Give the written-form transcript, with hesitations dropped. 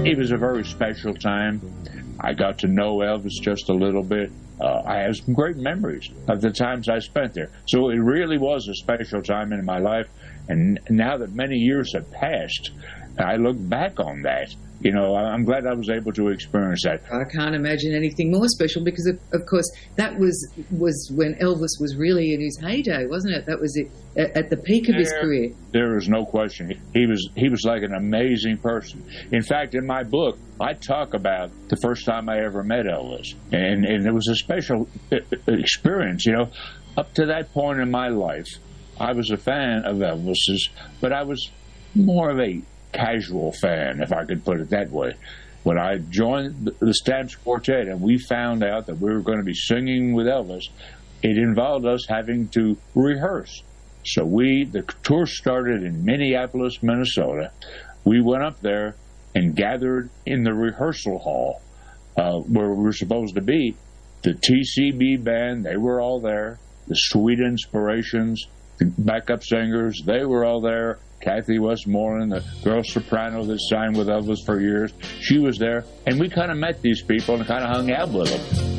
It was a very special time. I got to know Elvis just a little bit. I have some great memories of the times I spent there. So it really was a special time in my life. And now that many years have passed, I look back on that. You know, I'm glad I was able to experience that. I can't imagine anything more special because, of course, that was when Elvis was really in his heyday, wasn't it? That was it, at the peak of his career. There is no question. He was like an amazing person. In fact, in my book, I talk about the first time I ever met Elvis. And it was a special experience, you know. Up to that point in my life, I was a fan of Elvis's, but I was more of a casual fan, if I could put it that way. When I joined the Stamps Quartet and we found out that we were going to be singing with Elvis, it involved us having to rehearse. So the tour started in Minneapolis, Minnesota. We went up there and gathered in the rehearsal hall where we were supposed to be. The TCB band, they were all there. The Sweet Inspirations, the backup singers, they were all there. Kathy Westmoreland, the girl soprano that sang with Elvis for years, she was there. And we kind of met these people and kind of hung out with them.